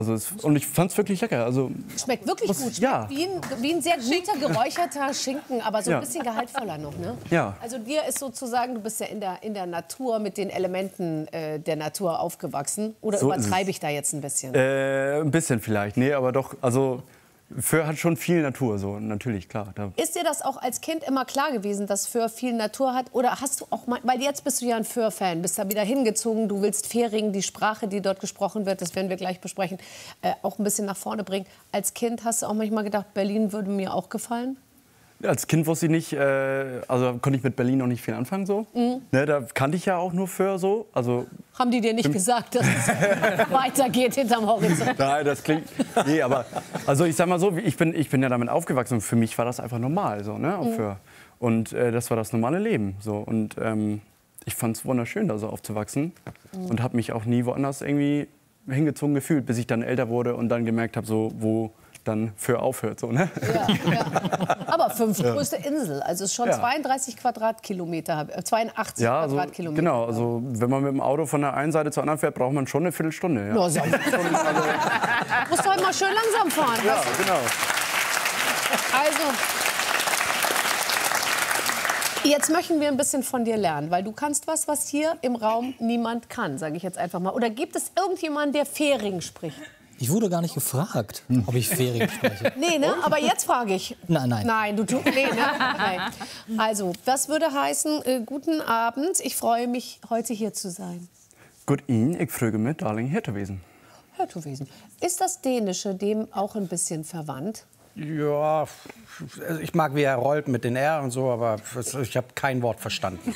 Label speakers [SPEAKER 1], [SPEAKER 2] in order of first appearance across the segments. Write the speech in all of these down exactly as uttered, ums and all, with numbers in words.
[SPEAKER 1] Also es, und ich fand es wirklich lecker. Also,
[SPEAKER 2] schmeckt wirklich
[SPEAKER 1] was,
[SPEAKER 2] gut. Schmeckt
[SPEAKER 1] ja.
[SPEAKER 2] wie, ein, wie ein sehr guter geräucherter Schinken, aber so ein
[SPEAKER 1] Ja.
[SPEAKER 2] bisschen gehaltvoller noch. Ne?
[SPEAKER 1] Ja.
[SPEAKER 2] Also dir ist sozusagen, du bist ja in der, in der Natur mit den Elementen äh, der Natur aufgewachsen. Oder
[SPEAKER 1] So ist
[SPEAKER 2] übertreibe ich da jetzt ein bisschen?
[SPEAKER 1] Äh, ein bisschen vielleicht. Nee, aber doch. Also Föhr hat schon viel Natur, so natürlich, klar. Da
[SPEAKER 2] Ist dir das auch als Kind immer klar gewesen, dass Föhr viel Natur hat? Oder hast du auch mal, weil jetzt bist du ja ein Föhr-Fan, bist da wieder hingezogen, du willst Fähringen, die Sprache, die dort gesprochen wird, das werden wir gleich besprechen, äh, auch ein bisschen nach vorne bringen. Als Kind hast du auch manchmal gedacht, Berlin würde mir auch gefallen?
[SPEAKER 1] Als Kind wusste ich nicht, äh, also konnte ich mit Berlin noch nicht viel anfangen so. Mhm. Ne, da kannte ich ja auch nur Föhr so. Also
[SPEAKER 2] haben die dir nicht gesagt, dass es weitergeht hinterm Horizont?
[SPEAKER 1] Nein, das klingt. Nee, aber also ich sag mal so, ich bin, ich bin ja damit aufgewachsen und für mich war das einfach normal so, ne, auf mhm. Föhr. Und äh, das war das normale Leben so. Und ähm, ich fand es wunderschön, da so aufzuwachsen mhm. und habe mich auch nie woanders irgendwie hingezogen gefühlt, bis ich dann älter wurde und dann gemerkt habe, so wo dann Föhr aufhört. So, ne?
[SPEAKER 2] Ja, ja. Aber fünftgrößte ja. Insel, also ist schon ja. zweiunddreißig Quadratkilometer, äh, zweiundachtzig
[SPEAKER 1] ja, also,
[SPEAKER 2] Quadratkilometer.
[SPEAKER 1] Genau, also wenn man mit dem Auto von der einen Seite zur anderen fährt, braucht man schon eine Viertelstunde. Ja.
[SPEAKER 2] No, so. Musst du halt mal schön langsam fahren.
[SPEAKER 1] Ja,
[SPEAKER 2] weißt du?
[SPEAKER 1] genau.
[SPEAKER 2] Also, jetzt möchten wir ein bisschen von dir lernen, weil du kannst was, was hier im Raum niemand kann, sage ich jetzt einfach mal. Oder gibt es irgendjemanden, der Fähring spricht?
[SPEAKER 3] Ich wurde gar nicht gefragt, ob ich Fähring spreche.
[SPEAKER 2] Nee, ne? Aber jetzt frage ich.
[SPEAKER 3] Nein, nein.
[SPEAKER 2] Nein, du tust. Nee, ne? Nein. Also, das würde heißen, äh, guten Abend. Ich freue mich, heute hier zu sein.
[SPEAKER 1] Gut Ihnen, ich frage mich, Darling, Hirtewesen.
[SPEAKER 2] Hirtewesen. Ist das Dänische dem auch ein bisschen verwandt?
[SPEAKER 4] Ja, also ich mag, wie er rollt mit den R und so, aber ich habe kein Wort verstanden.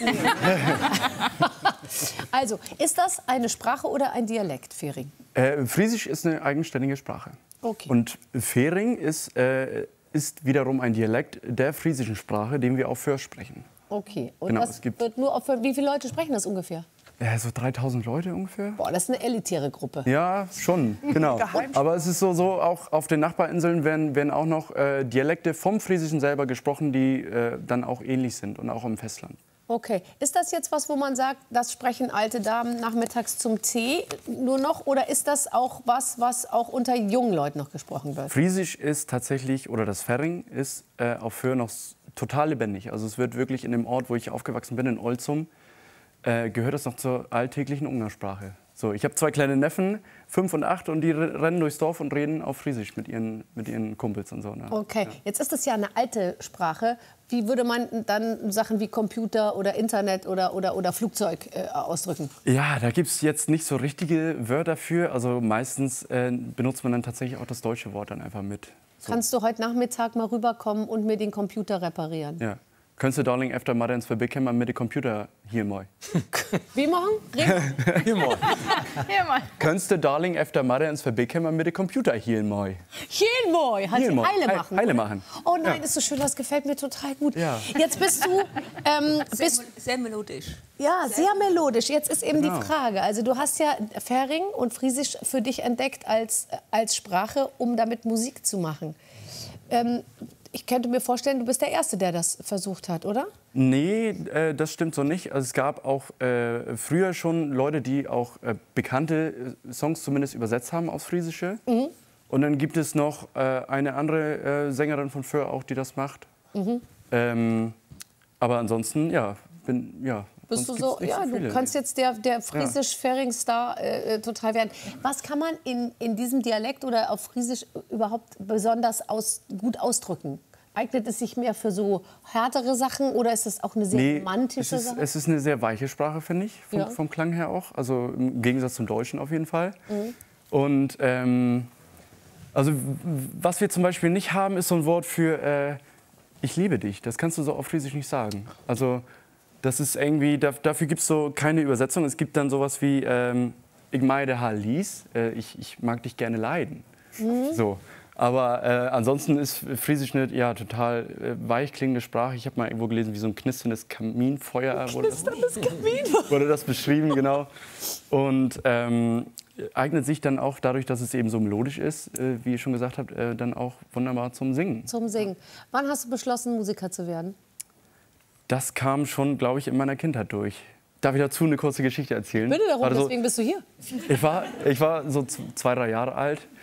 [SPEAKER 2] Also, ist das eine Sprache oder ein Dialekt, Fähring?
[SPEAKER 1] Äh, Friesisch ist eine eigenständige Sprache.
[SPEAKER 2] Okay.
[SPEAKER 1] Und Fähring ist, äh, ist wiederum ein Dialekt der friesischen Sprache, den wir auf Föhr sprechen.
[SPEAKER 2] Okay. Und
[SPEAKER 1] Genau,
[SPEAKER 2] das
[SPEAKER 1] es gibt
[SPEAKER 2] wird nur auf, wie viele Leute sprechen das ungefähr?
[SPEAKER 1] Ja, so dreitausend Leute ungefähr.
[SPEAKER 2] Boah, das ist eine elitäre Gruppe.
[SPEAKER 1] Ja, schon, genau. Aber es ist so, so auch auf den Nachbarinseln werden, werden auch noch äh, Dialekte vom Friesischen selber gesprochen, die äh, dann auch ähnlich sind und auch im Festland.
[SPEAKER 2] Okay. Ist das jetzt was, wo man sagt, das sprechen alte Damen nachmittags zum Tee nur noch? Oder ist das auch was, was auch unter jungen Leuten noch gesprochen wird?
[SPEAKER 1] Friesisch ist tatsächlich, oder das Fähring ist äh, auf Föhr noch total lebendig. Also es wird wirklich in dem Ort, wo ich aufgewachsen bin, in Olzum, äh, gehört das noch zur alltäglichen Umgangssprache. So, ich habe zwei kleine Neffen, fünf und acht, und die rennen durchs Dorf und reden auf Friesisch mit ihren, mit ihren Kumpels und so. Ne?
[SPEAKER 2] Okay,
[SPEAKER 1] ja.
[SPEAKER 2] Jetzt ist das ja eine alte Sprache. Wie würde man dann Sachen wie Computer oder Internet oder, oder, oder Flugzeug äh, ausdrücken?
[SPEAKER 1] Ja, da gibt es jetzt nicht so richtige Wörter für. Also meistens äh, benutzt man dann tatsächlich auch das deutsche Wort dann einfach mit. So.
[SPEAKER 2] Kannst du heute Nachmittag mal rüberkommen und mir den Computer reparieren?
[SPEAKER 1] Ja. Könntest du, Darling, efter Martins verbicken mit dem Computer hier mal?
[SPEAKER 2] Wie machen?
[SPEAKER 1] Hier mal.
[SPEAKER 5] Hier mal.
[SPEAKER 1] Könntest du, Darling, efter Martins verbicken mit dem Computer hier mal?
[SPEAKER 2] Hier mal. Halt
[SPEAKER 1] Hier
[SPEAKER 2] die
[SPEAKER 1] mal.
[SPEAKER 2] Heile
[SPEAKER 1] He-
[SPEAKER 2] machen.
[SPEAKER 1] Heile
[SPEAKER 2] oder?
[SPEAKER 1] machen.
[SPEAKER 2] Oh nein,
[SPEAKER 1] Ja.
[SPEAKER 2] ist so schön, das gefällt mir total gut.
[SPEAKER 1] Ja.
[SPEAKER 2] Jetzt bist du... Ähm,
[SPEAKER 5] Sehr,
[SPEAKER 2] bist,
[SPEAKER 5] sehr melodisch.
[SPEAKER 2] ja, sehr melodisch. Jetzt ist eben
[SPEAKER 1] Genau.
[SPEAKER 2] die Frage. Also du hast ja Fähring und Friesisch für dich entdeckt als, als Sprache, um damit Musik zu machen. Ähm, ich könnte mir vorstellen, du bist der Erste, der das versucht hat, oder?
[SPEAKER 1] Nee, äh, das stimmt so nicht. Also es gab auch äh, früher schon Leute, die auch äh, bekannte äh, Songs zumindest übersetzt haben aufs Friesische.
[SPEAKER 2] Mhm.
[SPEAKER 1] Und dann gibt es noch äh, eine andere äh, Sängerin von Föhr auch, die das macht.
[SPEAKER 2] Mhm.
[SPEAKER 1] Ähm, aber ansonsten, ja, bin, ja.
[SPEAKER 2] Bist du
[SPEAKER 1] sonst
[SPEAKER 2] so,
[SPEAKER 1] gibt's nicht
[SPEAKER 2] ja,
[SPEAKER 1] so
[SPEAKER 2] du
[SPEAKER 1] viele.
[SPEAKER 2] kannst jetzt der, der Friesisch-Fähring-Star äh, total werden. Was kann man in, in diesem Dialekt oder auf Friesisch überhaupt besonders aus, gut ausdrücken? Eignet es sich mehr für so härtere Sachen oder ist es auch eine sehr
[SPEAKER 1] Nee,
[SPEAKER 2] romantische
[SPEAKER 1] es ist,
[SPEAKER 2] Sache?
[SPEAKER 1] es ist eine sehr weiche Sprache, finde ich, vom,
[SPEAKER 2] Ja.
[SPEAKER 1] vom Klang her auch. Also im Gegensatz zum Deutschen auf jeden Fall.
[SPEAKER 2] Mhm.
[SPEAKER 1] Und ähm, also w- was wir zum Beispiel nicht haben, ist so ein Wort für äh, ich liebe dich. Das kannst du so auf Friesisch nicht sagen. Also das ist irgendwie, da, dafür gibt es so keine Übersetzung. Es gibt dann sowas wie ähm, ich meide ha lies, äh, ich, ich mag dich gerne leiden.
[SPEAKER 2] Mhm.
[SPEAKER 1] So. Aber äh, ansonsten ist Friesisch eine ja, total äh, weich klingende Sprache. Ich habe mal irgendwo gelesen, wie so ein knisterndes Kaminfeuer wurde das,
[SPEAKER 2] Das Kamin.
[SPEAKER 1] wurde das beschrieben, genau. Und ähm, eignet sich dann auch dadurch, dass es eben so melodisch ist, äh, wie ihr schon gesagt habt, äh, dann auch wunderbar zum Singen.
[SPEAKER 2] Zum Singen. Wann hast du beschlossen, Musiker zu werden?
[SPEAKER 1] Das kam schon, glaube ich, in meiner Kindheit durch. Darf ich dazu eine kurze Geschichte erzählen?
[SPEAKER 2] Bitte darum,
[SPEAKER 1] War das so-
[SPEAKER 2] deswegen bist du hier.
[SPEAKER 1] Ich war, ich war so z- zwei, drei Jahre alt